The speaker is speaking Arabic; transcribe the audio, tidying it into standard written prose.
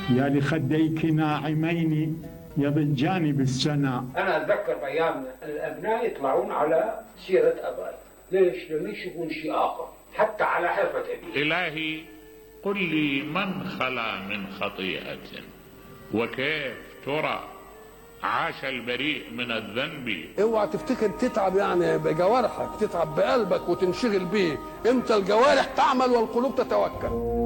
يا لخديك ناعمين يضجان بالسنا. أنا أتذكر أيام الأبناء يطلعون على سيرة أبائي. ليش؟ لم يشوفون شيء آخر حتى على حرفة أبي. إلهي قل لي من خلا من خطيئة وكيف ترى عاش البريء من الذنب. اوعى تفتكر تتعب يعني بجوارحك، تتعب بقلبك وتنشغل بيه. انت الجوارح تعمل والقلوب تتوكل.